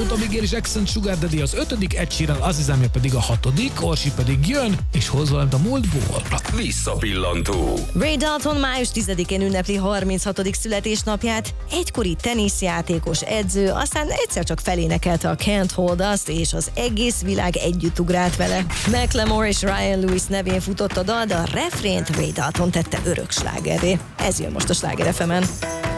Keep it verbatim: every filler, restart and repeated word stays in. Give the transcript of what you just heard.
Tommy Gale és Accent Sugar Daddy az ötödik, Ed Sheeran Azizámja pedig a hatodik, Orsi pedig jön, és hoz valamit a múltból. Visszapillantó. Ray Dalton május tizedikén ünnepli harminchatodik születésnapját. Egykori teniszjátékos, edző, aztán egyszer csak felénekelte a Can't Hold Us-t, és az egész világ együtt ugrált vele. Macklemore és Ryan Lewis nevén futott a dal, de a refrént Ray Dalton tette örök slágerré. Ez jön most a Sláger ef emen.